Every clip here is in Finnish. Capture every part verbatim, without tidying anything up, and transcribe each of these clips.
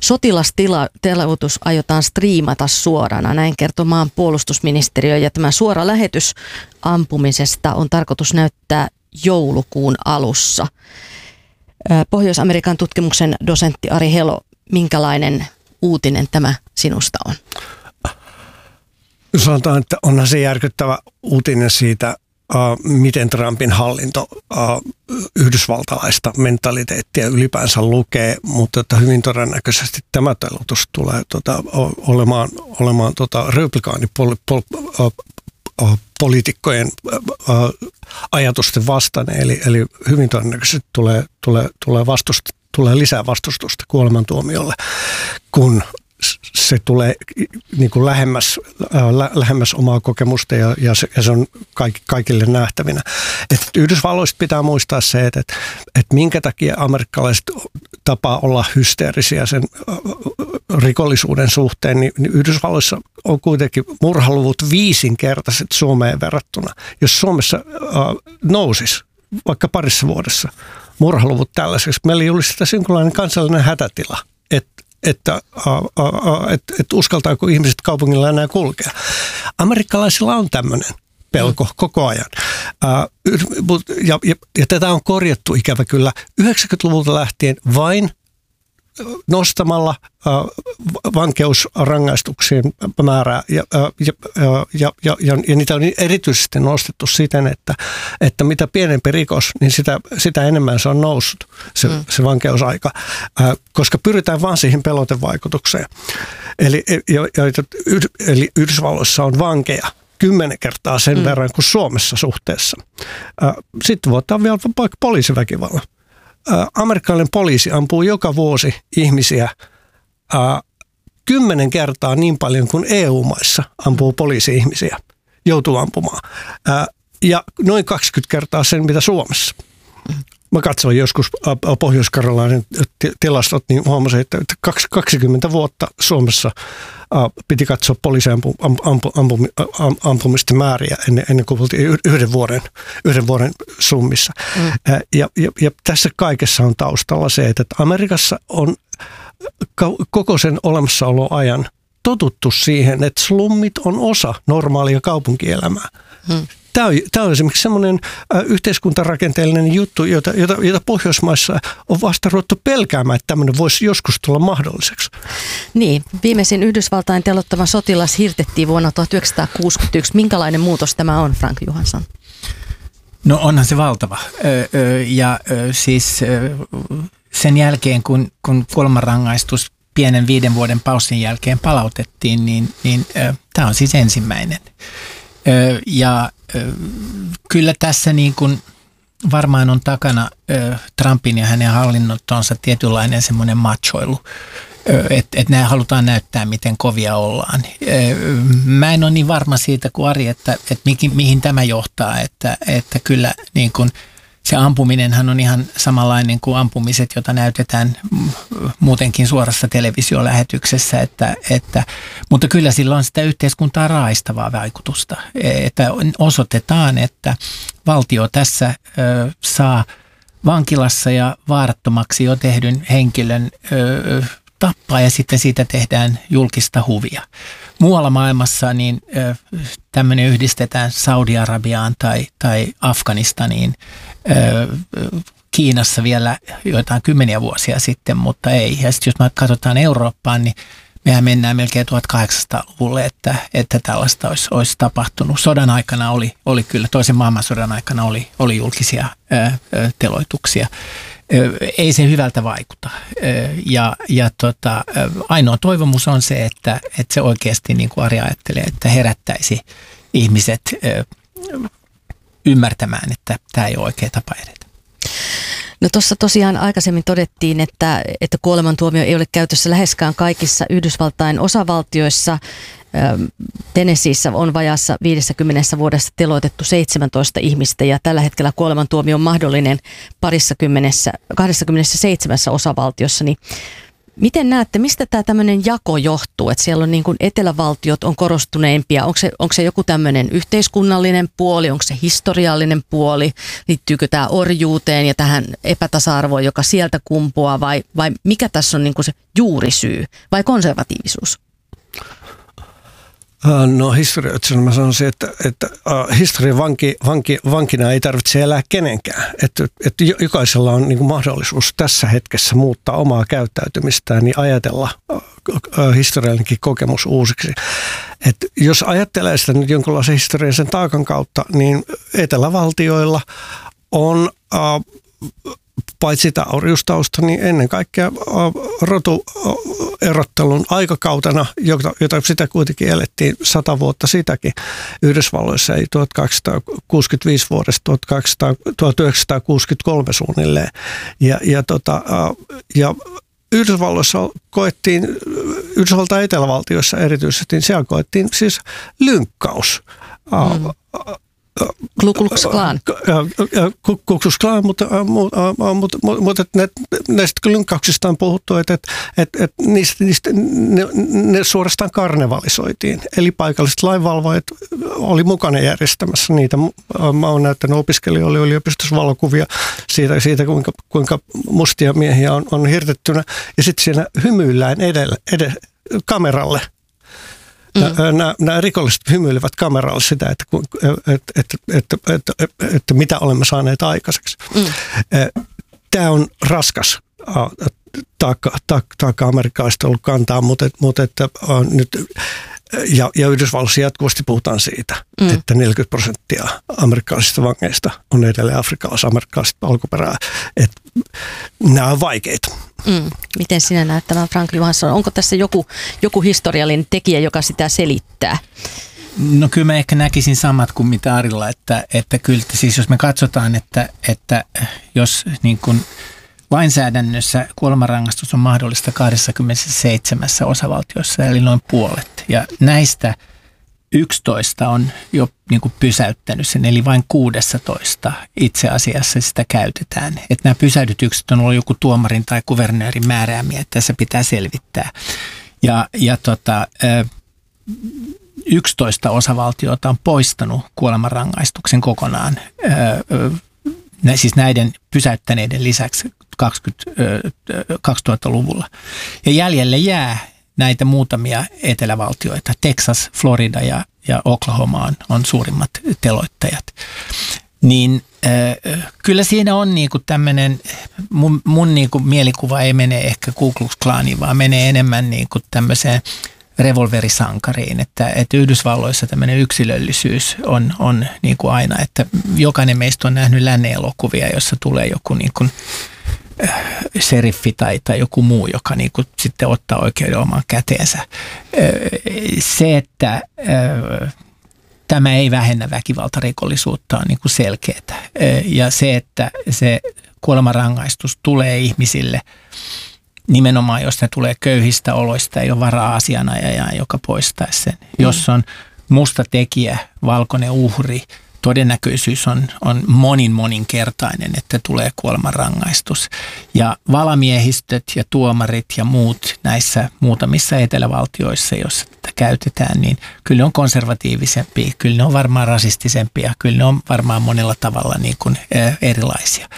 Sotilasteloitus aiotaan striimata suorana, näin kertoo maan puolustusministeriö, ja tämä suora lähetys ampumisesta on tarkoitus näyttää joulukuun alussa. Pohjois-Amerikan tutkimuksen dosentti Ari Helo, minkälainen uutinen tämä sinusta on? Sanotaan, että onhan se järkyttävä uutinen siitä, miten Trumpin hallinto yhdysvaltalaista mentaliteettia ylipäänsä lukee, mutta että hyvin todennäköisesti tämä teloitus tulee tota, olemaan, olemaan tota, republikaanipoliitikkojen ajatusten vastainen, eli, eli hyvin todennäköisesti tulee, tulee, tulee, vastusta, tulee lisää vastustusta kuolemantuomiolle, kun se tulee niin kuin lähemmäs, lä, lähemmäs omaa kokemusta ja, ja, se, ja se on kaik, kaikille nähtävinä. Et Yhdysvalloista pitää muistaa se, että, että, että minkä takia amerikkalaiset tapaa olla hysteerisiä sen rikollisuuden suhteen, niin, niin Yhdysvalloissa on kuitenkin murhaluvut viisinkertaiset Suomeen verrattuna. Jos Suomessa äh, nousisi vaikka parissa vuodessa murhaluvut tällaiseksi, meillä julistetaan jonkinlainen kansallinen hätätila, että Että, että, että uskaltaako ihmiset kaupungilla enää kulkea. Amerikkalaisilla on tämmöinen pelko mm. koko ajan. Ja, ja, ja tätä on korjattu ikävä kyllä yhdeksänkymmentäluvulta lähtien vain nostamalla vankeusrangaistuksien määrää ja, ja, ja, ja, ja, ja niitä on erityisesti nostettu siten, että, että mitä pienempi rikos, niin sitä, sitä enemmän se on noussut, se, mm. se vankeusaika, koska pyritään vaan siihen pelotevaikutukseen. Eli, eli Yhdysvalloissa on vankeja kymmenen kertaa sen mm. verran kuin Suomessa suhteessa. Sitten voidaan vielä vaikka poliisiväkivallan. Amerikkalainen poliisi ampuu joka vuosi ihmisiä ää, kymmenen kertaa niin paljon kuin E U-maissa ampuu poliisi-ihmisiä, joutuu ampumaan. Ää, ja noin kaksikymmentä kertaa sen, mitä Suomessa. Mä katsoin joskus Pohjois-Karjalainen tilastot, niin huomasin, että kaksikymmentä vuotta Suomessa piti katsoa poliisien ampumisten määriä ennen, ennen kuin oltiin yhden vuoden, yhden vuoden summissa. Mm. Ja, ja, ja tässä kaikessa on taustalla se, että Amerikassa on koko sen olemassaoloajan totuttu siihen, että slummit on osa normaalia kaupunkielämää. Mm. Tämä on, tämä on esimerkiksi semmoinen yhteiskuntarakenteellinen juttu, jota, jota, jota Pohjoismaissa on vasta ruvettu pelkäämään, että tämmöinen voisi joskus tulla mahdolliseksi. Niin, viimeisin Yhdysvaltain teloittava sotilas hirtettiin vuonna tuhatyhdeksänsataakuusikymmentäyksi. Minkälainen muutos tämä on, Frank Johansson? No onhan se valtava. Ja siis sen jälkeen, kun, kun kuolemanrangaistus pienen viiden vuoden paussin jälkeen palautettiin, niin, niin tämä on siis ensimmäinen. Ja kyllä tässä niin kuin varmaan on takana Trumpin ja hänen hallinnottonsa tietynlainen semmoinen machoilu, että et nämä halutaan näyttää, miten kovia ollaan. Mä en ole niin varma siitä kuin Ari, että, että mihin, mihin tämä johtaa, että, että kyllä niin kuin se ampuminenhan on ihan samanlainen kuin ampumiset, jota näytetään muutenkin suorassa televisiolähetyksessä, että, että, mutta kyllä sillä on sitä yhteiskuntaa raistavaa vaikutusta, että osoitetaan, että valtio tässä ö, saa vankilassa ja vaarattomaksi jo tehdyn henkilön ö, tappaa ja sitten siitä tehdään julkista huvia. Muualla maailmassa niin ö, tämmöinen yhdistetään Saudi-Arabiaan tai, tai Afganistaniin, ö, Kiinassa vielä joitain kymmeniä vuosia sitten, mutta ei. Ja sitten jos me katsotaan Eurooppaan, niin mehän mennään melkein tuhatkahdeksansataaluvulle, että, että tällaista olisi, olisi tapahtunut. Sodan aikana oli, oli kyllä, toisen maailmansodan aikana oli, oli julkisia ö, ö, teloituksia. Ei se hyvältä vaikuta. Ja, ja tota, ainoa toivomus on se, että, että se oikeasti, niin kuin Ari ajattelee, että herättäisi ihmiset ymmärtämään, että tämä ei ole oikea tapa edetä. No tuossa tosiaan aikaisemmin todettiin, että, että kuolemantuomio ei ole käytössä läheskään kaikissa Yhdysvaltain osavaltioissa. Tennesseeissä on vajaassa viidessäkymmenessä vuodessa teloitettu seitsemäntoista ihmistä ja tällä hetkellä kuolemantuomio on mahdollinen parissa kymmenessä, kahdessakymmenessäseitsemässä osavaltiossa. Niin Miten näette, mistä tämä tämmöinen jako johtuu, että siellä on niin kuin etelävaltiot on korostuneimpia, onko se, onko se joku tämmöinen yhteiskunnallinen puoli, onko se historiallinen puoli, liittyykö tämä orjuuteen ja tähän epätasa-arvoon, joka sieltä kumpuaa vai, vai mikä tässä on niin kuin se juurisyy vai konservatiivisuus? No historioitsijana mä sanoisin, että, että uh, historian vanki, vanki, vankina ei tarvitse elää kenenkään. Että, että jokaisella on niin kuin mahdollisuus tässä hetkessä muuttaa omaa käyttäytymistään ja ajatella uh, uh, historiallinenkin kokemus uusiksi. Että jos ajattelee sitä nyt jonkinlaisen historiallisen taakan kautta, niin etelävaltioilla on uh, paitsi tämä orjustausta, niin ennen kaikkea rotuerottelun aikakautena, jota, jota sitä kuitenkin elettiin sata vuotta sitäkin. Yhdysvalloissa ei tuhatkahdeksansataakuusikymmentäviisi vuodesta tuhatyhdeksänsataakuusikymmentäkolme suunnilleen. Ja, ja, tota, ja Yhdysvalloissa koettiin, Yhdysvaltain etelävaltioissa erityisesti, niin siellä koettiin siis lynkkaus. Mm. Ku Klux Klan. Ku Klux Klan, mutta, mutta, mutta ne, näistä lynkkauksista on puhuttu, että, että, että niistä, niistä, ne, ne suorastaan karnevalisoitiin. Eli paikalliset lainvalvojat oli mukana järjestämässä niitä. Mä oon näyttänyt opiskelijoille yliopistossa valokuvia siitä, siitä kuinka, kuinka mustia miehiä on, on hirtettynä. Ja sitten siinä hymyillään edellä, edellä, kameralle. Mm. Nämä, nämä rikolliset hymyilevät kameralle sitä, että, että, että, että, että, että, että mitä olemme saaneet aikaiseksi. Mm. Tämä on raskas taakka, taakka, taakka amerikkalaisista ollut kantaa, mutta, mutta että nyt, ja, ja Yhdysvalloissa jatkuvasti puhutaan siitä, mm. että neljäkymmentä prosenttia amerikkalaisista vangeista on edelleen afrikkalais-amerikkalaisista alkuperää. Että nämä on vaikeita. Mm. Miten sinä näet tämän, Frank Johansson? Onko tässä joku, joku historiallinen tekijä, joka sitä selittää? No kyllä mä ehkä näkisin samat kuin mitä Arilla, että, että kyllä siis jos me katsotaan, että, että jos niin kuin lainsäädännössä kuolemanrangaistus on mahdollista kaksikymmentäseitsemän osavaltiossa, eli noin puolet. Ja näistä yksitoista on jo niin kuin pysäyttänyt sen, eli vain kuusitoista itse asiassa sitä käytetään. Että nämä pysäytykset on ollut joku tuomarin tai kuvernöörin määräämiä, että tässä pitää selvittää. Ja, ja tota, yksitoista osavaltiota on poistanut kuolemanrangaistuksen kokonaan, siis näiden pysäyttäneiden lisäksi kaksituhattaluvulla. Ja jäljelle jää näitä muutamia etelävaltioita. Texas, Florida ja, ja Oklahoma on, on suurimmat teloittajat. Niin äh, kyllä siinä on niinku tämmöinen, mun, mun niinku mielikuva ei mene ehkä Ku Klux Klaniin, vaan menee enemmän niinku tämmöiseen revolverisankariin, että, että Yhdysvalloissa tämmöinen yksilöllisyys on, on niinku aina, että jokainen meistä on nähnyt lännen elokuvia, jossa tulee joku niinku seriffi tai, tai joku muu, joka niin kuin sitten ottaa oikeuden omaan käteensä. Se, että tämä ei vähennä väkivaltarikollisuutta, on niin kuin selkeää. Ja se, että se kuolemanrangaistus tulee ihmisille nimenomaan, jos ne tulee köyhistä oloista, ei ole varaa asianajajaan, joka poistaisi sen. Mm. Jos on musta tekijä, valkoinen uhri, todennäköisyys on, on monin moninkertainen, että tulee kuolemanrangaistus. Ja valamiehistöt ja tuomarit ja muut näissä muutamissa etelävaltioissa, joissa tätä käytetään, niin kyllä ne on konservatiivisempia, kyllä ne on varmaan rasistisempia, kyllä ne on varmaan monella tavalla niin kuin erilaisia.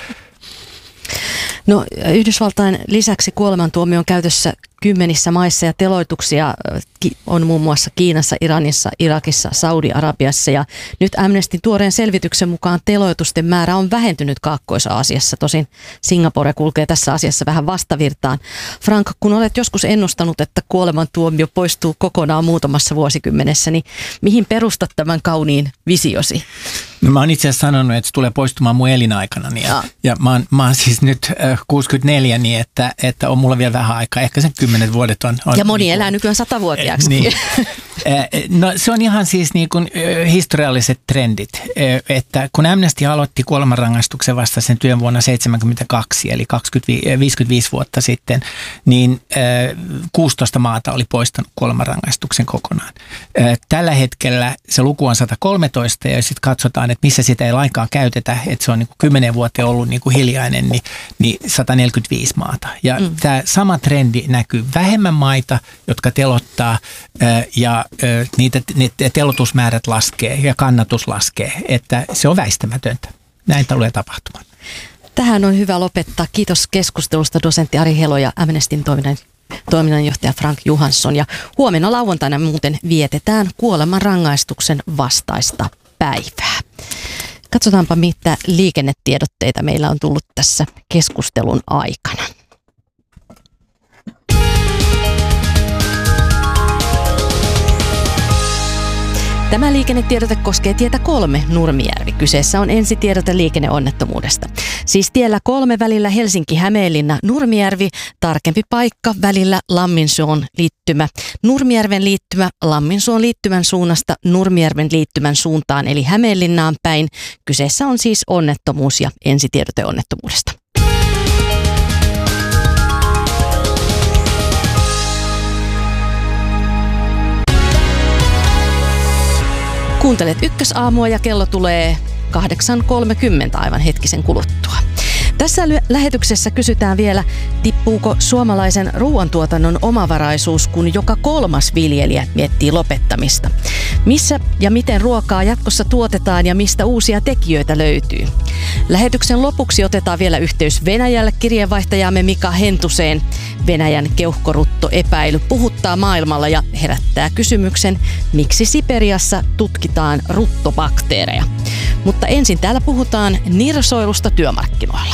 No Yhdysvaltain lisäksi kuolemantuomio on käytössä kymmenissä maissa ja teloituksia on muun muassa Kiinassa, Iranissa, Irakissa, Saudi-Arabiassa ja nyt Amnestyn tuoreen selvityksen mukaan teloitusten määrä on vähentynyt Kaakkois-Aasiassa. Tosin Singapore kulkee tässä asiassa vähän vastavirtaan. Frank, kun olet joskus ennustanut, että kuolemantuomio poistuu kokonaan muutamassa vuosikymmenessä, niin mihin perustat tämän kauniin visiosi? No mä oon itse asiassa sanonut, että se tulee poistumaan mun elinaikana. Ja, ja mä, oon, mä oon siis nyt kuusikymmentäneljä, niin että, että on mulla vielä vähän aikaa. Ehkä sen kymmenet vuodet on. on ja moni niin, elää nykyään satavuotiaaksi. Niin. No se on ihan siis niin kuin historialliset trendit, että kun Amnesty aloitti kuolemanrangaistuksen vastaisen työn vuonna seitsemänkymmentäkaksi, eli kaksikymmentä, viisikymmentäviisi vuotta sitten, niin kuusitoista maata oli poistanut kuolemanrangaistuksen kokonaan. Tällä hetkellä se luku on sata kolmetoista ja sitten katsotaan, että missä sitä ei lainkaan käytetä, että se on niin kuin kymmenen vuoteen ollut niin kuin hiljainen, niin, niin sata neljäkymmentäviisi maata. Ja mm. tämä sama trendi näkyy vähemmän maita, jotka telottaa ja niitä, niitä telotusmäärät laskee ja kannatus laskee, että se on väistämätöntä. Näin tulee tapahtumaan. Tähän on hyvä lopettaa. Kiitos keskustelusta dosentti Ari Helo ja Amnestyn toiminnan, toiminnanjohtaja Frank Johansson. Ja huomenna lauantaina muuten vietetään kuolemanrangaistuksen vastaista päivää. Katsotaanpa, mitä liikennetiedotteita meillä on tullut tässä keskustelun aikana. Tämä liikennetiedote koskee tietä kolme Nurmijärvi. Kyseessä on ensitiedote liikenneonnettomuudesta. Siis tiellä kolme välillä Helsinki-Hämeenlinna Nurmijärvi, tarkempi paikka välillä Lamminsuon liittymä. Nurmijärven liittymä Lamminsuon liittymän suunnasta Nurmijärven liittymän suuntaan eli Hämeenlinnaan päin. Kyseessä on siis onnettomuus ja ensitiedote onnettomuudesta. Kuuntelet Ykkösaamua ja kello tulee kahdeksan kolmekymmentä aivan hetkisen kuluttua. Tässä lähetyksessä kysytään vielä, tippuuko suomalaisen ruoantuotannon omavaraisuus, kun joka kolmas viljelijä miettii lopettamista. Missä ja miten ruokaa jatkossa tuotetaan ja mistä uusia tekijöitä löytyy. Lähetyksen lopuksi otetaan vielä yhteys Venäjälle kirjeenvaihtajamme Mika Hentuseen. Venäjän keuhkoruttoepäily puhuttaa maailmalla ja herättää kysymyksen, miksi Siperiassa tutkitaan ruttobakteereja. Mutta ensin täällä puhutaan nirsoilusta työmarkkinoilla.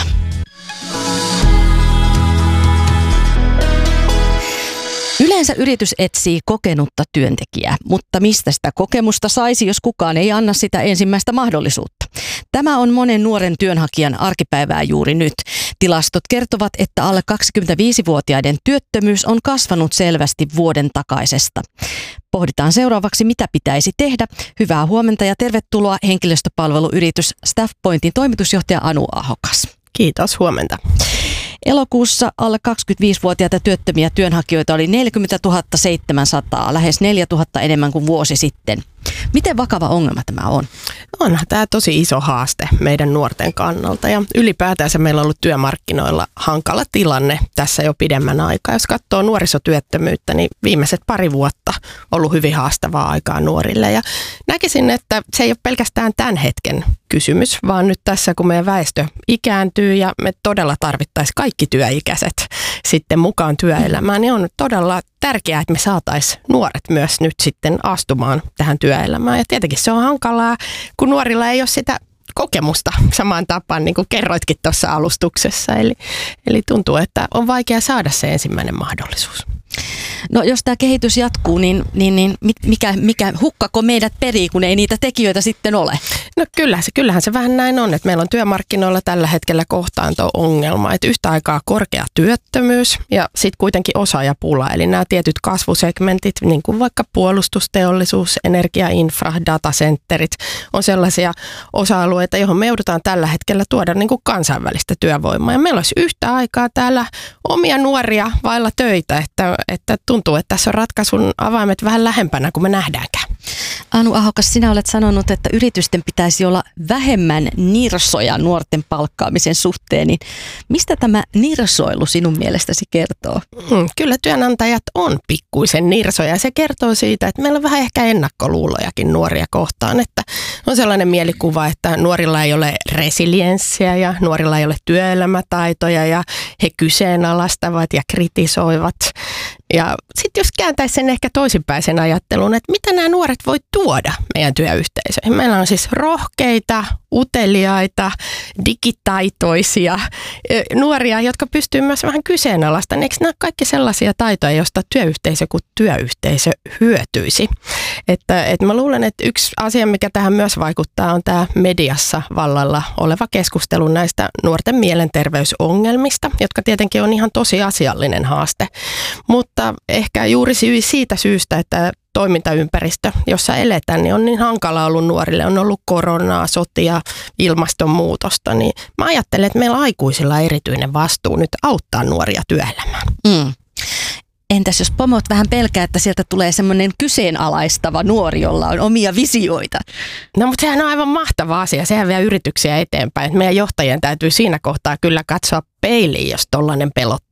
Yleensä yritys etsii kokenutta työntekijää, mutta mistä sitä kokemusta saisi, jos kukaan ei anna sitä ensimmäistä mahdollisuutta? Tämä on monen nuoren työnhakijan arkipäivää juuri nyt. Tilastot kertovat, että alle kaksikymmentäviisivuotiaiden työttömyys on kasvanut selvästi vuoden takaisesta. Pohditaan seuraavaksi, mitä pitäisi tehdä. Hyvää huomenta ja tervetuloa henkilöstöpalveluyritys Staffpointin toimitusjohtaja Anu Ahokas. Kiitos, huomenta. Elokuussa alle kaksikymmentäviisivuotiaita työttömiä työnhakijoita oli neljäkymmentätuhatta seitsemänsataa, lähes neljätuhatta enemmän kuin vuosi sitten. Miten vakava ongelma tämä on? Onhan tämä tosi iso haaste meidän nuorten kannalta ja ylipäätänsä meillä on ollut työmarkkinoilla hankala tilanne tässä jo pidemmän aikaa. Jos katsoo nuorisotyöttömyyttä, niin viimeiset pari vuotta on ollut hyvin haastavaa aikaa nuorille ja näkisin, että se ei ole pelkästään tämän hetken kysymys, vaan nyt tässä kun meidän väestö ikääntyy ja me todella tarvittaisiin kaikki työikäiset sitten mukaan työelämään, niin on todella tärkeää, että me saataisiin nuoret myös nyt sitten astumaan tähän työelämään. Ja tietenkin se on hankalaa, kun nuorilla ei ole sitä kokemusta samaan tapaan, niin kuin kerroitkin tuossa alustuksessa. Eli, eli tuntuu, että on vaikea saada se ensimmäinen mahdollisuus. No jos tämä kehitys jatkuu, niin, niin, niin mikä, mikä, hukkako meidät perii, kun ei niitä tekijöitä sitten ole? No kyllä, se, kyllähän se vähän näin on, että meillä on työmarkkinoilla tällä hetkellä kohtaanto-ongelma, että yhtä aikaa korkea työttömyys ja sitten kuitenkin osaajapula, eli nämä tietyt kasvusegmentit, niin kuin vaikka puolustusteollisuus, energiainfra, datacenterit, on sellaisia osa-alueita, johon me joudutaan tällä hetkellä tuoda niin kuin kansainvälistä työvoimaa. Ja meillä olisi yhtä aikaa täällä omia nuoria vailla töitä, että, että tuntuu, että tässä on ratkaisun avaimet vähän lähempänä kuin me nähdäänkään. Anu Ahokas, sinä olet sanonut, että yritysten pitäisi olla vähemmän nirsoja nuorten palkkaamisen suhteen. Niin mistä tämä nirsoilu sinun mielestäsi kertoo? Hmm, kyllä työnantajat on pikkuisen nirsoja. Se kertoo siitä, että meillä on vähän ehkä ennakkoluulojakin nuoria kohtaan. Että on sellainen mielikuva, että nuorilla ei ole resilienssiä ja nuorilla ei ole työelämätaitoja ja he kyseenalaistavat ja kritisoivat. Ja sitten jos kääntäisi sen ehkä toisinpäisen ajattelun, että mitä nämä nuoret voi tuoda meidän työyhteisöihin. Meillä on siis rohkeita, uteliaita, digitaitoisia nuoria, jotka pystyy myös vähän kyseenalaistamaan. Eikö nämä kaikki sellaisia taitoja, joista työyhteisö kuin työyhteisö hyötyisi? Että, että mä luulen, että yksi asia, mikä tähän myös vaikuttaa, on tämä mediassa vallalla oleva keskustelu näistä nuorten mielenterveysongelmista, jotka tietenkin on ihan tosiasiallinen haaste. Mutta ehkä juuri siitä syystä, että toimintaympäristö, jossa eletään, niin on niin hankala ollut nuorille. On ollut koronaa, sotia, ilmastonmuutosta. Niin mä ajattelen, että meillä aikuisilla on erityinen vastuu nyt auttaa nuoria työelämään. Mm. Entäs jos pomot vähän pelkää, että sieltä tulee semmoinen kyseenalaistava nuori, jolla on omia visioita? No mutta sehän on aivan mahtava asia. Sehän vie yrityksiä eteenpäin. Että meidän johtajien täytyy siinä kohtaa kyllä katsoa peiliin, jos tollainen pelottaa.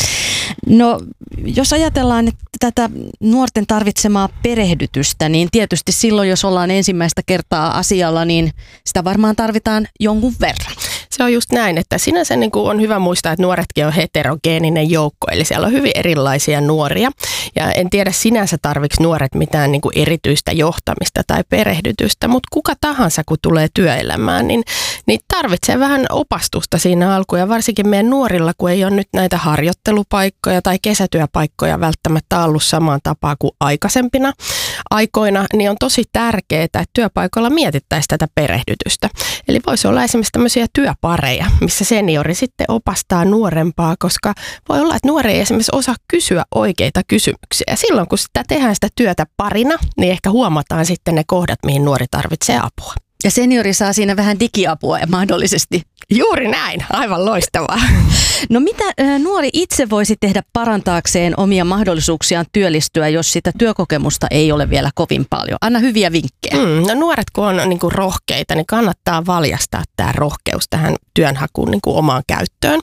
No jos ajatellaan että tätä nuorten tarvitsemaa perehdytystä, niin tietysti silloin, jos ollaan ensimmäistä kertaa asialla, niin sitä varmaan tarvitaan jonkun verran. Se on just näin, että sinänsä niin kuin on hyvä muistaa, että nuoretkin on heterogeeninen joukko, eli siellä on hyvin erilaisia nuoria. Ja en tiedä sinänsä tarvitse nuoret mitään niin kuin erityistä johtamista tai perehdytystä, mutta kuka tahansa kun tulee työelämään, niin, niin tarvitsee vähän opastusta siinä alkuun. Ja varsinkin meidän nuorilla, kun ei ole nyt näitä harjoittelupaikkoja tai kesätyöpaikkoja välttämättä ollut samaan tapaan kuin aikaisempina aikoina, niin on tosi tärkeää, että työpaikoilla mietittäisiin tätä perehdytystä. Eli voisi olla esimerkiksi tämmöisiä työpareja, missä seniori sitten opastaa nuorempaa, koska voi olla, että nuori ei esimerkiksi osaa kysyä oikeita kysymyksiä. Ja silloin, kun sitä tehdään sitä työtä parina, niin ehkä huomataan sitten ne kohdat, mihin nuori tarvitsee apua. Ja seniori saa siinä vähän digiapua ja mahdollisesti. Juuri näin, aivan loistavaa. No mitä nuori itse voisi tehdä parantaakseen omia mahdollisuuksiaan työllistyä, jos sitä työkokemusta ei ole vielä kovin paljon? Anna hyviä vinkkejä. Mm, no nuoret kun on niin kuin rohkeita, niin kannattaa valjastaa tämä rohkeus tähän työnhakuun niin kuin omaan käyttöön.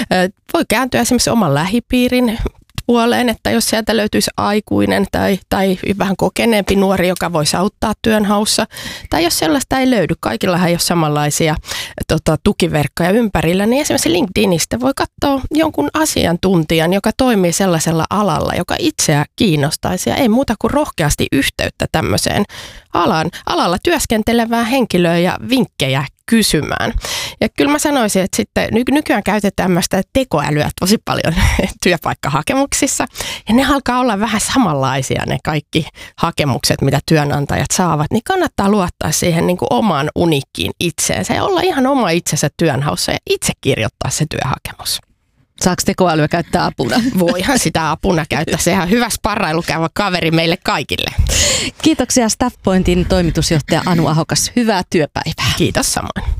Voi kääntyä esimerkiksi oman lähipiirin puoleen, että jos sieltä löytyisi aikuinen tai, tai vähän kokeneempi nuori, joka voisi auttaa työnhaussa, tai jos sellaista ei löydy, kaikillahan ei ole samanlaisia tota, tukiverkkoja ympärillä, niin esimerkiksi LinkedInistä voi katsoa jonkun asiantuntijan, joka toimii sellaisella alalla, joka itseä kiinnostaisi, ja ei muuta kuin rohkeasti yhteyttä tämmöiseen alan, alalla työskentelevään henkilöön ja vinkkejä kysymään. Ja kyllä mä sanoisin, että sitten ny- nykyään käytetään myös tekoälyä tosi paljon työpaikkahakemuksissa. Ja ne alkaa olla vähän samanlaisia ne kaikki hakemukset, mitä työnantajat saavat. Niin kannattaa luottaa siihen niin kuin omaan uniikkiin itseensä ja olla ihan oma itsensä työnhaussa ja itse kirjoittaa se työhakemus. Saako tekoälyä käyttää apuna? Voihan sitä apuna käyttää. Sehän on hyvä sparrailukäyvä kaveri meille kaikille. Kiitoksia StaffPointin toimitusjohtaja Anu Ahokas. Hyvää työpäivää. Kiitos samoin.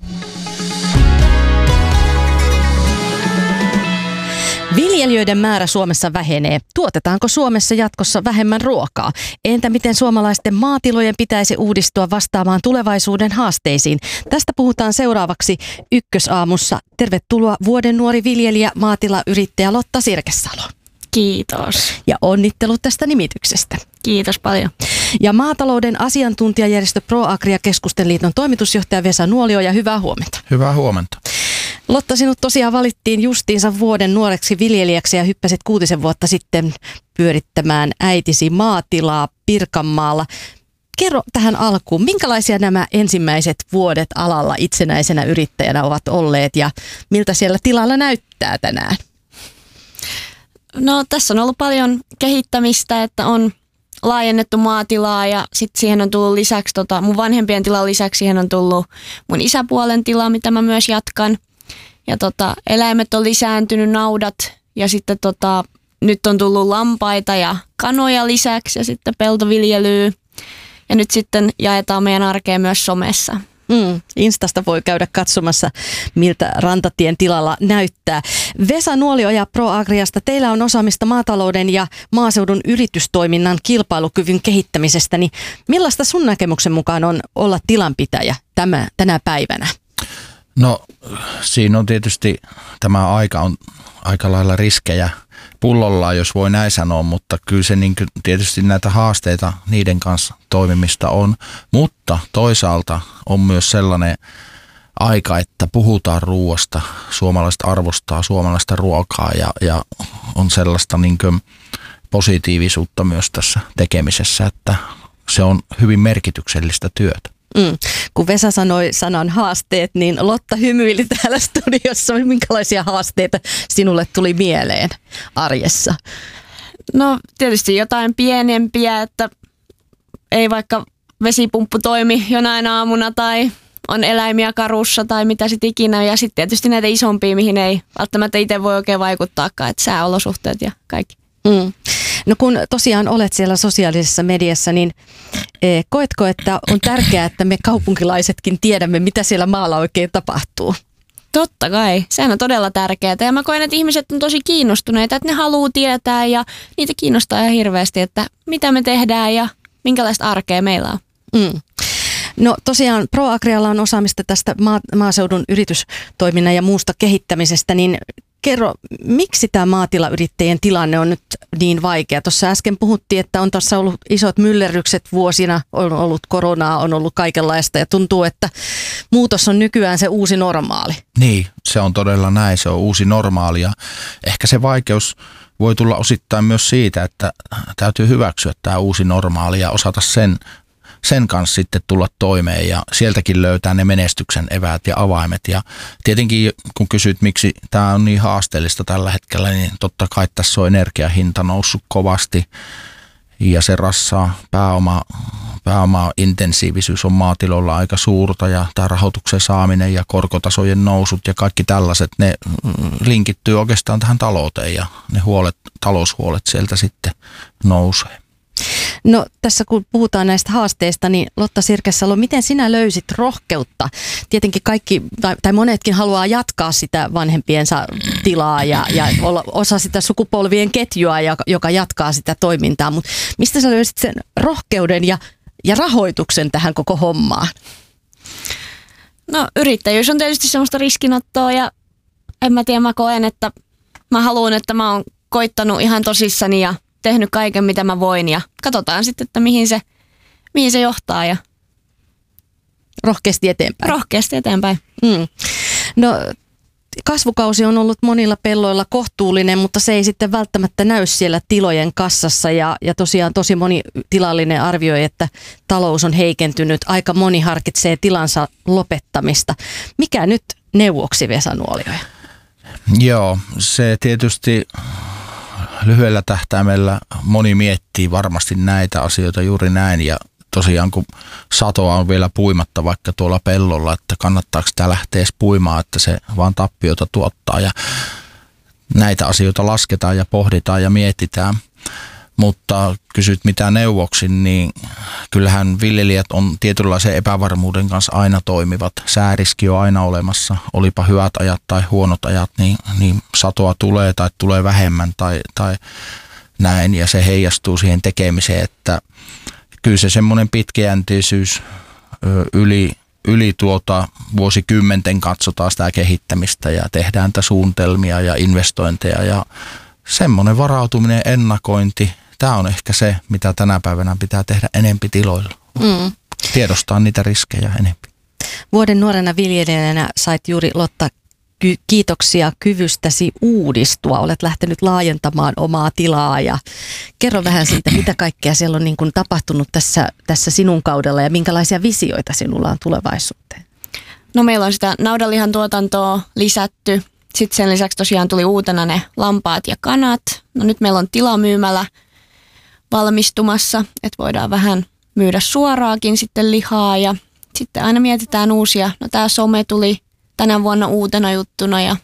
Viljelijöiden määrä Suomessa vähenee. Tuotetaanko Suomessa jatkossa vähemmän ruokaa? Entä miten suomalaisten maatilojen pitäisi uudistua vastaamaan tulevaisuuden haasteisiin? Tästä puhutaan seuraavaksi Ykkösaamussa. Tervetuloa vuoden nuori viljelijä, maatilayrittäjä Lotta Sirkesalo. Kiitos. Ja onnittelut tästä nimityksestä. Kiitos paljon. Ja maatalouden asiantuntijajärjestö ProAgria Keskusten liiton toimitusjohtaja Vesa Nuolio ja hyvää huomenta. Hyvää huomenta. Lotta, sinut tosiaan valittiin justiinsa vuoden nuoreksi viljelijäksi ja hyppäsit kuutisen vuotta sitten pyörittämään äitisi maatilaa Pirkanmaalla. Kerro tähän alkuun, minkälaisia nämä ensimmäiset vuodet alalla itsenäisenä yrittäjänä ovat olleet ja miltä siellä tilalla näyttää tänään? No tässä on ollut paljon kehittämistä, että on laajennettu maatilaa ja sitten siihen on tullut lisäksi, tota, mun vanhempien tilan lisäksi siihen on tullut mun isäpuolen tila, mitä mä myös jatkan. Ja tota, eläimet on lisääntynyt, naudat ja sitten tota, nyt on tullut lampaita ja kanoja lisäksi ja sitten peltoviljelyä. Ja nyt sitten jaetaan meidän arkea myös somessa. Mm, Instasta voi käydä katsomassa, miltä Rantatien tilalla näyttää. Vesa Nuolio ja ProAgriasta, teillä on osaamista maatalouden ja maaseudun yritystoiminnan kilpailukyvyn kehittämisestä. Niin millaista sun näkemyksen mukaan on olla tilanpitäjä tämä, tänä päivänä? No siinä on tietysti, tämä aika on aika lailla riskejä pullollaan, jos voi näin sanoa, mutta kyllä se niin kuin, tietysti näitä haasteita niiden kanssa toimimista on, mutta toisaalta on myös sellainen aika, että puhutaan ruoasta, suomalaiset arvostaa suomalaista ruokaa ja, ja on sellaista niin kuin positiivisuutta myös tässä tekemisessä, että se on hyvin merkityksellistä työtä. Mm. Kun Vesa sanoi sanan haasteet, niin Lotta hymyili täällä studiossa. Minkälaisia haasteita sinulle tuli mieleen arjessa? No tietysti jotain pienempiä, että ei vaikka vesipumppu toimi jonain aamuna tai on eläimiä karussa tai mitä sitten ikinä. Ja sitten tietysti näitä isompia, mihin ei välttämättä itse voi oikein vaikuttaakaan, että sääolosuhteet ja kaikki. Mm. No kun tosiaan olet siellä sosiaalisessa mediassa, niin eh, koetko, että on tärkeää, että me kaupunkilaisetkin tiedämme, mitä siellä maalla oikein tapahtuu? Totta kai, sehän on todella tärkeää ja mä koen, että ihmiset on tosi kiinnostuneita, että ne haluaa tietää ja niitä kiinnostaa ihan hirveästi, että mitä me tehdään ja minkälaista arkea meillä on. Mm. No tosiaan ProAgrialla on osaamista tästä maa, maaseudun yritystoiminnan ja muusta kehittämisestä, niin kerro, miksi tämä maatilayrittäjien tilanne on nyt niin vaikea? Tuossa äsken puhuttiin, että on tässä ollut isot myllerrykset vuosina, on ollut koronaa, on ollut kaikenlaista ja tuntuu, että muutos on nykyään se uusi normaali. Niin, se on todella näin, se on uusi normaali ja ehkä se vaikeus voi tulla osittain myös siitä, että täytyy hyväksyä tämä uusi normaali ja osata sen sen kanssa sitten tulla toimeen ja sieltäkin löytää ne menestyksen eväät ja avaimet. Ja tietenkin kun kysyt, miksi tämä on niin haasteellista tällä hetkellä, niin totta kai tässä on energiahinta noussut kovasti ja se rassaa pääoma, pääoma-intensiivisyys on maatiloilla aika suurta ja tämä rahoituksen saaminen ja korkotasojen nousut ja kaikki tällaiset, ne linkittyy oikeastaan tähän talouteen ja ne huolet, taloushuolet sieltä sitten nousee. No tässä kun puhutaan näistä haasteista, niin Lotta Sirkesalo, miten sinä löysit rohkeutta? Tietenkin kaikki, tai, tai monetkin haluaa jatkaa sitä vanhempiensa tilaa ja, ja olla osa sitä sukupolvien ketjua, joka, joka jatkaa sitä toimintaa, mutta mistä sä löysit sen rohkeuden ja, ja rahoituksen tähän koko hommaan? No yrittäjyys on tietysti semmoista riskinottoa ja en mä tiedä, mä koen, että mä haluan, että mä oon koittanut ihan tosissani ja tehnyt kaiken, mitä mä voin ja katsotaan sitten, että mihin se, mihin se johtaa. Ja rohkeasti eteenpäin. Rohkeasti eteenpäin. Mm. No kasvukausi on ollut monilla pelloilla kohtuullinen, mutta se ei sitten välttämättä näy siellä tilojen kassassa ja, ja tosiaan tosi moni tilallinen arvioi, että talous on heikentynyt. Aika moni harkitsee tilansa lopettamista. Mikä nyt neuvoksi, Vesa Nuolioja? Joo, se tietysti lyhyellä tähtäimellä moni miettii varmasti näitä asioita juuri näin ja tosiaan kun satoa on vielä puimatta vaikka tuolla pellolla, että kannattaako sitä lähteä edes puimaan, että se vaan tappiota tuottaa ja näitä asioita lasketaan ja pohditaan ja mietitään. Mutta kysyt mitä neuvoksin, niin kyllähän viljelijät on tietynlaisen epävarmuuden kanssa aina toimivat. Sääriski on aina olemassa, olipa hyvät ajat tai huonot ajat, niin, niin satoa tulee tai tulee vähemmän tai, tai näin ja se heijastuu siihen tekemiseen, että kyllä se semmoinen pitkäjänteisyys yli, yli tuota vuosikymmenten katsotaan sitä kehittämistä ja tehdään niitä suunnitelmia ja investointeja ja semmoinen varautuminen, ennakointi, tämä on ehkä se, mitä tänä päivänä pitää tehdä enempi tiloilla. Mm. Tiedostaa niitä riskejä enempi. Vuoden nuorena viljelijänä sait juuri, Lotta, ky- kiitoksia kyvystäsi uudistua. Olet lähtenyt laajentamaan omaa tilaa ja kerro vähän siitä, mitä kaikkea siellä on niin kuin tapahtunut tässä, tässä sinun kaudella ja minkälaisia visioita sinulla on tulevaisuuteen? No meillä on sitä naudanlihan tuotantoa lisätty. Sitten sen lisäksi tosiaan tuli uutena ne lampaat ja kanat. No nyt meillä on tilamyymälä valmistumassa, että voidaan vähän myydä suoraakin sitten lihaa ja sitten aina mietitään uusia. No tämä some tuli tänä vuonna uutena juttuna ja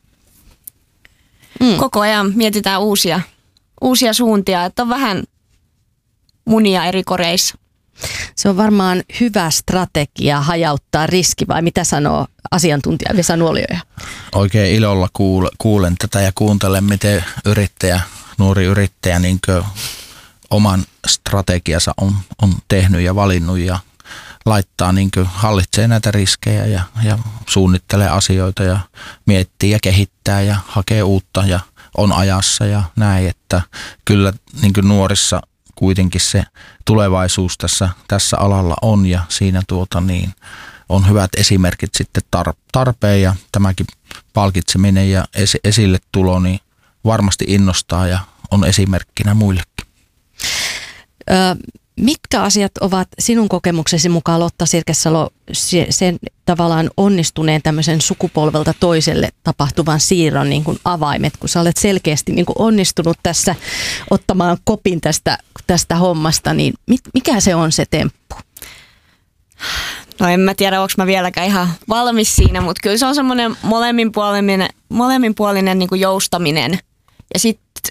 mm. koko ajan mietitään uusia, uusia suuntia, että on vähän munia eri koreissa. Se on varmaan hyvä strategia hajauttaa riski, vai mitä sanoo asiantuntija Vesa Nuolioja? Oikein ilolla kuulen tätä ja kuuntelen, miten yrittäjä, nuori yrittäjä niin oman strategiansa on, on tehnyt ja valinnut ja laittaa, niin hallitsee näitä riskejä ja, ja suunnittelee asioita ja miettii ja kehittää ja hakee uutta ja on ajassa ja näin, että kyllä niin nuorissa kuitenkin se tulevaisuus tässä, tässä alalla on ja siinä tuota niin on hyvät esimerkit sitten tarpeen ja tämäkin palkitseminen ja es, esille tulo niin varmasti innostaa ja on esimerkkinä muillekin. Ö, mitkä asiat ovat sinun kokemuksesi mukaan, Lotta Sirkesalo, sen tavallaan onnistuneen tämmöisen sukupolvelta toiselle tapahtuvan siirron niin kuin avaimet, kun sä olet selkeästi niin kuin onnistunut tässä ottamaan kopin tästä, tästä hommasta, niin mit, mikä se on se temppu? No en mä tiedä, onko mä vieläkään ihan valmis siinä, mutta kyllä se on semmoinen molemminpuolinen, molemminpuolinen niin kuin joustaminen ja sitten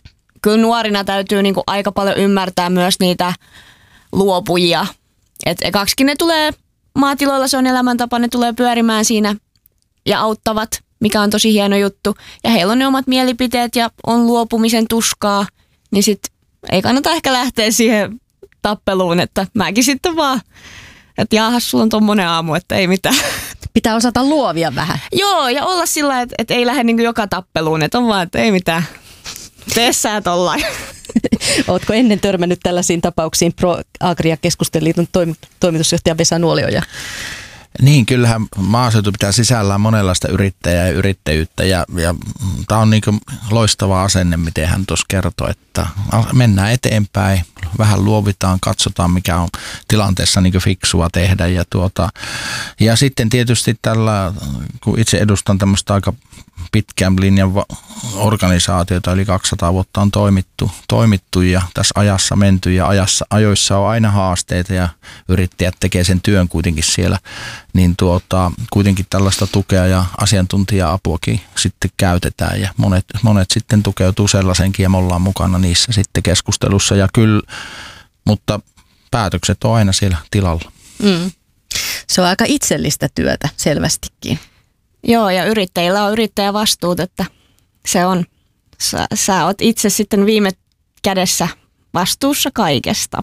kyllä nuorina täytyy niinku aika paljon ymmärtää myös niitä luopujia. Et ekaksikin ne tulee maatiloilla, se on elämäntapa, ne tulee pyörimään siinä ja auttavat, mikä on tosi hieno juttu. Ja heillä on ne omat mielipiteet ja on luopumisen tuskaa, niin sit ei kannata ehkä lähteä siihen tappeluun, että mäkin sitten vaan, että jaahas, sulla on tommonen aamu, että ei mitään. Pitää osata luovia vähän. Joo, ja olla sillä, että, että ei lähde niin kuin joka tappeluun, että on vaan, että ei mitään. Tee sä tollain. Ootko ennen törmännyt tällaisiin tapauksiin Pro Agria Keskusteliliiton toimitusjohtaja Vesa Nuolioja? Niin, kyllähän maaseutu pitää sisällään monenlaista yrittäjää ja yrittäjyyttä ja, ja tämä on niin kuin loistava asenne, miten hän tuossa kertoi, että mennään eteenpäin, vähän luovitaan, katsotaan mikä on tilanteessa niin kuin fiksua tehdä ja, tuota, ja sitten tietysti tällä, kun itse edustan tämmöistä aika pitkän linjan organisaatiota, eli kaksisataa vuotta on toimittu, toimittu ja tässä ajassa menty ja ajassa, ajoissa on aina haasteita ja yrittäjät tekee sen työn kuitenkin siellä, niin tuota, kuitenkin tällaista tukea ja asiantuntija-apuakin sitten käytetään ja monet, monet sitten tukeutuu sellaisenkin ja me ollaan mukana niissä sitten keskustelussa ja kyllä, mutta päätökset on aina siellä tilalla. Mm. Se on aika itsellistä työtä selvästikin. Joo, ja yrittäjillä on yrittäjävastuut, että se on, sä, sä oot itse sitten viime kädessä vastuussa kaikesta.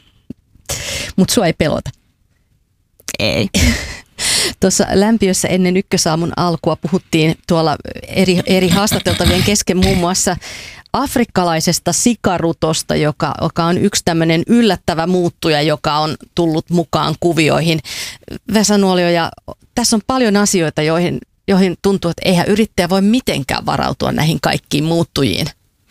Mutta sua ei pelota. Ei. Tuossa Lämpiössä ennen Ykkösaamun alkua puhuttiin tuolla eri, eri haastateltavien kesken muun muassa afrikkalaisesta sikarutosta, joka, joka on yksi tämmöinen yllättävä muuttuja, joka on tullut mukaan kuvioihin. Vesa Nuolioja, tässä on paljon asioita, joihin, joihin tuntuu, että eihän yrittäjä voi mitenkään varautua näihin kaikkiin muuttujiin.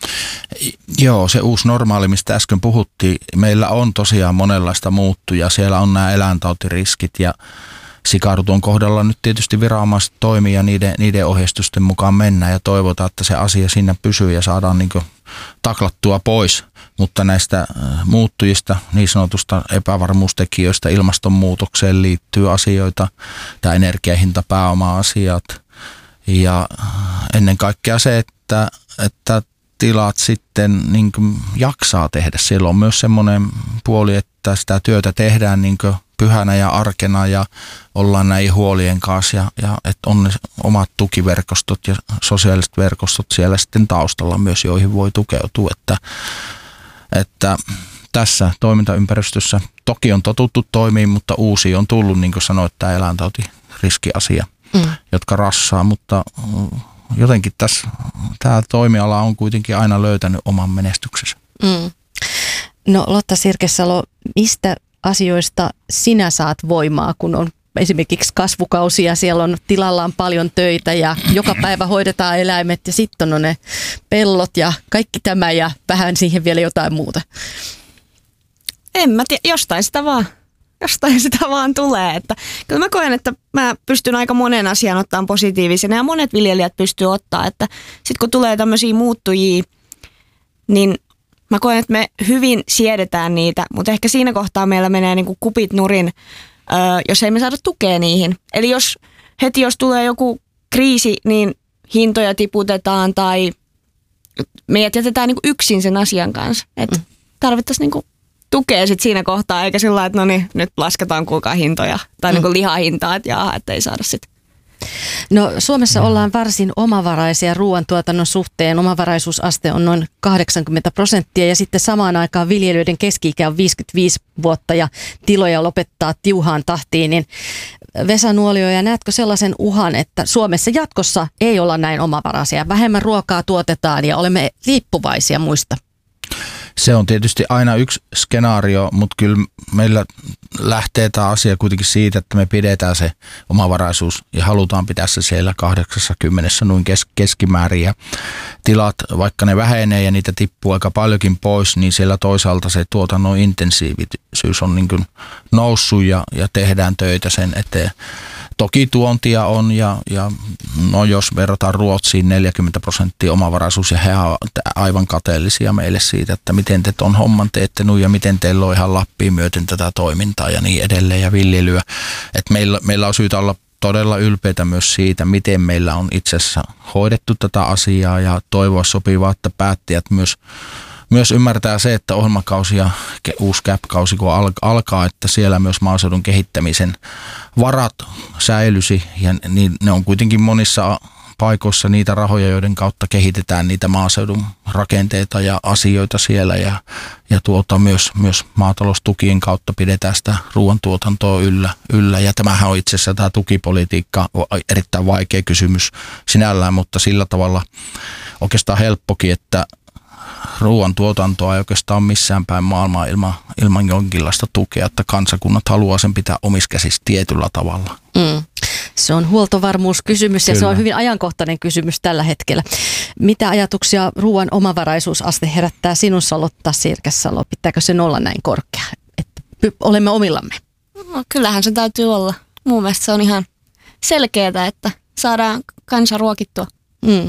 Joo, se uusi normaali, mistä äsken puhuttiin, meillä on tosiaan monenlaista muuttuja. Siellä on nämä eläintautiriskit ja sikaruton kohdalla nyt tietysti viranomaiset toimii ja niiden, niiden ohjeistusten mukaan mennään ja toivotaan, että se asia siinä pysyy ja saadaan niin kuin taklattua pois. Mutta näistä muuttujista, niin sanotusta epävarmuustekijöistä ilmastonmuutokseen liittyy asioita, tämä energiahinta, pääoma-asiat ja ennen kaikkea se, että, että tilat sitten niin kuin jaksaa tehdä. Siellä on myös semmoinen puoli, että sitä työtä tehdään niin kuin pyhänä ja arkena ja ollaan näin huolien kanssa ja, ja että on ne omat tukiverkostot ja sosiaaliset verkostot siellä sitten taustalla myös, joihin voi tukeutua, että, että tässä toimintaympäristössä toki on totuttu toimiin, mutta uusi on tullut, niin kuin sanoit, tämä eläintautiriskiasia, mm. jotka rassaa, mutta jotenkin tässä tämä toimiala on kuitenkin aina löytänyt oman menestyksensä. Mm. No Lotta Sirkesalo, mistä asioista sinä saat voimaa, kun on esimerkiksi kasvukausi ja siellä on tilallaan paljon töitä ja joka päivä hoidetaan eläimet ja sitten on ne pellot ja kaikki tämä ja vähän siihen vielä jotain muuta? En mä tiedä, jostain sitä vaan, jostain sitä vaan tulee. Että kyllä mä koen, että mä pystyn aika monen asian ottamaan positiivisena ja monet viljelijät pystyy ottaa, että sitten kun tulee tämmöisiä muuttujia, niin mä koen, että me hyvin siedetään niitä, mutta ehkä siinä kohtaa meillä menee niin kuin kupit nurin, öö, jos ei me saada tukea niihin. Eli jos heti jos tulee joku kriisi, niin hintoja tiputetaan tai meidät jätetään niin kuin yksin sen asian kanssa. Että tarvittaisiin niin kuin tukea sit siinä kohtaa, eikä sillä lailla, että no niin, nyt lasketaan kuulkaa hintoja tai mm. niin kuin lihahintaa, että jaha, että ei saada sitten. No Suomessa ollaan varsin omavaraisia ruoantuotannon suhteen. Omavaraisuusaste on noin kahdeksankymmentä prosenttia ja sitten samaan aikaan viljelijöiden keski-ikä on viisikymmentäviisi vuotta ja tiloja lopettaa tiuhaan tahtiin. Niin Vesa Nuolioja, näetkö sellaisen uhan, että Suomessa jatkossa ei olla näin omavaraisia? Vähemmän ruokaa tuotetaan ja olemme riippuvaisia muista. Se on tietysti aina yksi skenaario, mutta kyllä meillä lähtee tämä asia kuitenkin siitä, että me pidetään se omavaraisuus ja halutaan pitää se siellä kahdeksankymmentä noin kes- keskimäärin. Ja tilat, vaikka ne vähenee ja niitä tippuu aika paljonkin pois, niin siellä toisaalta se tuotannon intensiivisyys on niin kuin noussut ja, ja tehdään töitä sen eteen. Toki tuontia on ja, ja no jos verrataan Ruotsiin neljäkymmentä prosenttia omavaraisuus ja he ovat aivan kateellisia meille siitä, että miten te ton homman teette nyt ja miten teillä on ihan Lappiin myöten tätä toimintaa ja niin edelleen ja viljelyä. Et meillä, meillä on syytä olla todella ylpeitä myös siitä, miten meillä on itse asiassa hoidettu tätä asiaa ja toivoa sopivaa, että päättäjät myös, myös ymmärtää se, että ohjelmakausi ja uusi C A P-kausi kun alkaa, että siellä myös maaseudun kehittämisen varat säilyisi ja niin, ne on kuitenkin monissa paikoissa niitä rahoja, joiden kautta kehitetään niitä maaseudun rakenteita ja asioita siellä ja, ja tuota, myös, myös maataloustukien kautta pidetään sitä ruoantuotantoa yllä, yllä. Ja tämähän on itse asiassa tämä tukipolitiikka erittäin vaikea kysymys sinällään, mutta sillä tavalla oikeastaan helppokin, että ruoantuotantoa ei oikeastaan missään päin maailmaa ilman, ilman jonkinlaista tukea, että kansakunnat haluaa sen pitää omissa käsissä tietyllä tavalla. Mm. Se on huoltovarmuuskysymys ja Kyllä. se on hyvin ajankohtainen kysymys tällä hetkellä. Mitä ajatuksia ruoan omavaraisuusaste herättää sinussa, Lotta Sirkesalo? Pitääkö sen olla näin korkea, että olemme omillamme? No, kyllähän se täytyy olla. Mun mielestä se on ihan selkeää, että saadaan kansa ruokittua. Mm.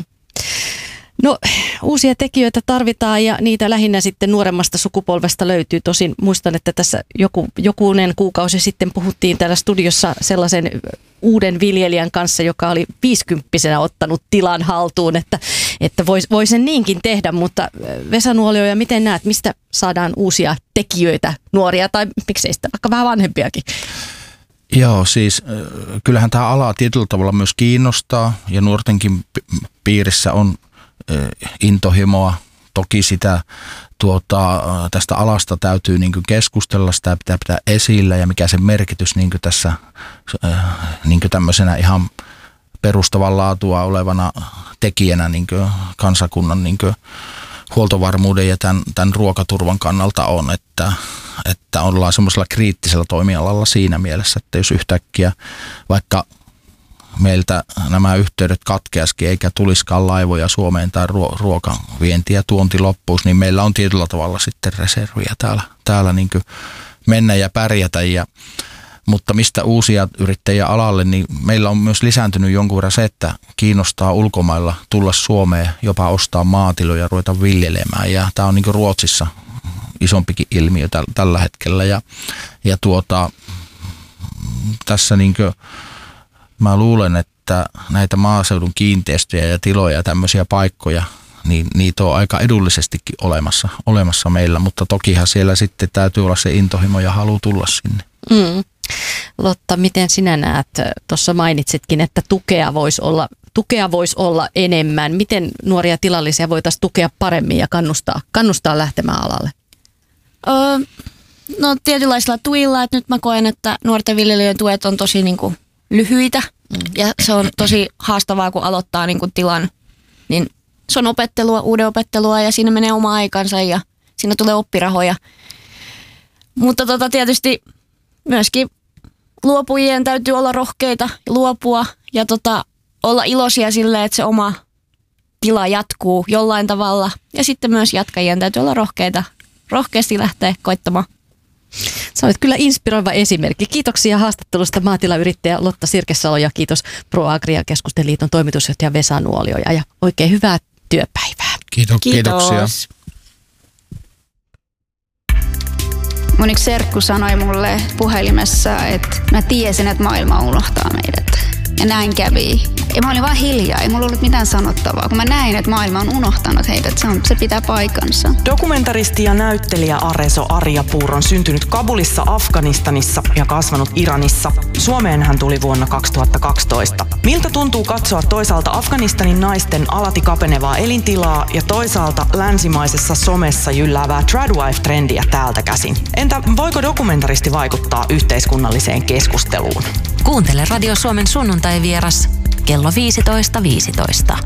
No, uusia tekijöitä tarvitaan ja niitä lähinnä sitten nuoremmasta sukupolvesta löytyy. Tosin muistan, että tässä joku, jokunen kuukausi sitten puhuttiin täällä studiossa sellaisen uuden viljelijän kanssa, joka oli viisikymppisenä ottanut tilan haltuun, että, että voi, voi sen niinkin tehdä, mutta Vesa Nuolioja, miten näet, mistä saadaan uusia tekijöitä, nuoria tai miksei sitä vaikka vähän vanhempiakin? Joo, siis kyllähän tämä ala tietyllä tavalla myös kiinnostaa ja nuortenkin piirissä on intohimoa. Toki sitä tuota, tästä alasta täytyy niin kuin keskustella, sitä pitää pitää esillä ja mikä sen merkitys niin kuin tässä niin kuin tämmöisenä ihan perustavan laatua olevana tekijänä niin kuin kansakunnan niin kuin huoltovarmuuden ja tämän, tämän ruokaturvan kannalta on, että, että ollaan semmoisella kriittisellä toimialalla siinä mielessä, että jos yhtäkkiä vaikka meiltä nämä yhteydet katkeaskin eikä tulisikaan laivoja Suomeen tai ruokavienti ja tuonti loppuisi, niin meillä on tietyllä tavalla sitten reserviä täällä, täällä niin kuin mennä ja pärjätä. Ja, mutta mistä uusia yrittäjiä alalle, niin meillä on myös lisääntynyt jonkun verran se, että kiinnostaa ulkomailla tulla Suomeen, jopa ostaa maatiloja ja ruveta viljelemään. Ja tämä on niin kuin Ruotsissa isompikin ilmiö täl, tällä hetkellä. Ja, ja tuota, tässä niin kuin mä luulen, että näitä maaseudun kiinteistöjä ja tiloja ja tämmöisiä paikkoja, niin niitä on aika edullisestikin olemassa, olemassa meillä, mutta tokihan siellä sitten täytyy olla se intohimo ja halu tulla sinne. Mm. Lotta, miten sinä näet? Tuossa mainitsitkin, että tukea voisi olla, tukea voisi olla enemmän. Miten nuoria tilallisia voitaisiin tukea paremmin ja kannustaa, kannustaa lähtemään alalle? Öö, no tietynlaisilla tuilla, että nyt mä koen, että nuorten viljelijöiden tuet on tosi niin kuin lyhyitä mm. ja se on tosi haastavaa, kun aloittaa niin kuin tilan, niin se on opettelua, uuden opettelua ja siinä menee oma aikansa ja siinä tulee oppirahoja. Mutta tota, tietysti myöskin luopujien täytyy olla rohkeita ja luopua ja tota, olla iloisia sille, että se oma tila jatkuu jollain tavalla ja sitten myös jatkajien täytyy olla rohkeita, rohkeasti lähteä koittamaan. Sä olet kyllä inspiroiva esimerkki. Kiitoksia haastattelusta maatilayrittäjä Lotta Sirkesalo ja kiitos ProAgria Keskusten liiton toimitusjohtaja Vesa Nuolioja ja oikein hyvää työpäivää. Kiitos. Kiitoksia. Kiitos. Mun yksi serkku sanoi mulle puhelimessa, että mä tiesin, että maailma unohtaa meidät. Ja näin kävi. Ja mä olin vaan hiljaa, ei mulla ollut mitään sanottavaa, kun mä näin, että maailma on unohtanut heidät. Se, on, se pitää paikkansa. Dokumentaristi ja näyttelijä Areso Arjapur on syntynyt Kabulissa Afganistanissa ja kasvanut Iranissa. Suomeen hän tuli vuonna kaksituhattakaksitoista. Miltä tuntuu katsoa toisaalta Afganistanin naisten alati kapenevaa elintilaa ja toisaalta länsimaisessa somessa jylläävää tradwife-trendiä täältä käsin? Entä voiko dokumentaristi vaikuttaa yhteiskunnalliseen keskusteluun? Kuuntele Radio Suomen sunnuntai-vieras kello viisitoista viisitoista.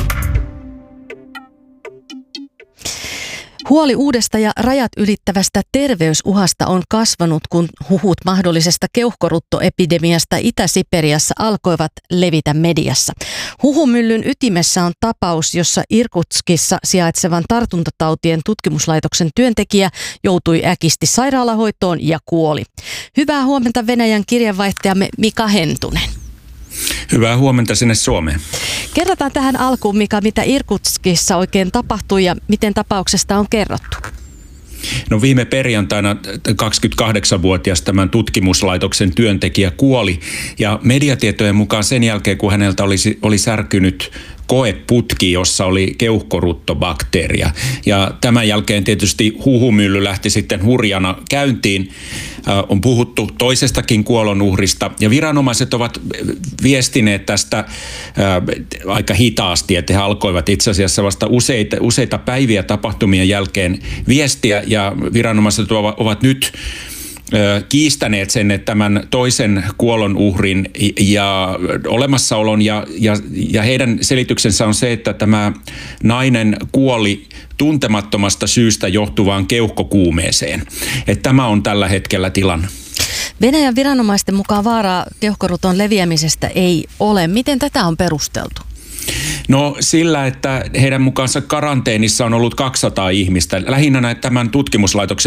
Huoli uudesta ja rajat ylittävästä terveysuhasta on kasvanut, kun huhut mahdollisesta keuhkoruttoepidemiasta Itä-Siperiassa alkoivat levitä mediassa. Huhumyllyn ytimessä on tapaus, jossa Irkutskissa sijaitsevan tartuntatautien tutkimuslaitoksen työntekijä joutui äkisti sairaalahoitoon ja kuoli. Hyvää huomenta Venäjän kirjeenvaihtajamme Mika Hentunen. Hyvää huomenta sinne Suomeen. Kerrotaan tähän alkuun, Mika, mitä Irkutskissa oikein tapahtui ja miten tapauksesta on kerrottu. No viime perjantaina kaksikymmentäkahdeksanvuotias tämän tutkimuslaitoksen työntekijä kuoli ja mediatietojen mukaan sen jälkeen, kun häneltä olisi, oli särkynyt koeputki, jossa oli keuhkoruttobakteeria. Ja tämän jälkeen tietysti huhumylly lähti sitten hurjana käyntiin. Äh, on puhuttu toisestakin kuolonuhrista ja viranomaiset ovat viestineet tästä äh, aika hitaasti, että he alkoivat itse asiassa vasta useita, useita päiviä tapahtumien jälkeen viestiä ja viranomaiset ovat nyt kiistäneet sen, että tämän toisen kuolonuhrin ja olemassaolon ja, ja, ja heidän selityksensä on se, että tämä nainen kuoli tuntemattomasta syystä johtuvaan keuhkokuumeeseen. Että tämä on tällä hetkellä tilanne. Venäjän viranomaisten mukaan vaaraa keuhkoruton leviämisestä ei ole. Miten tätä on perusteltu? No sillä, että heidän mukaansa karanteenissa on ollut kaksisataa ihmistä. Lähinnä tämän tutkimuslaitoksen